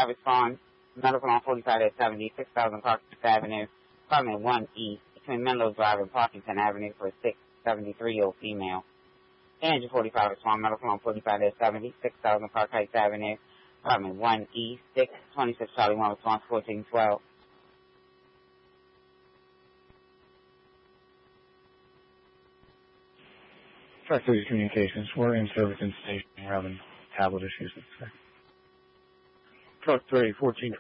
I respond. Medical on 45 at 70, 6000 Parkins Avenue, apartment 1 East, between Menlo Drive and Parkinson Avenue for a 673-year-old female. Engine 45 respond. Medical on 45 at 70, 6000 Park Heights Avenue, apartment 1 East, 626 Charlie 1 response 1412. Tri-Cities Communications, we're in service in station. We're having tablet issues. Truck 3, 14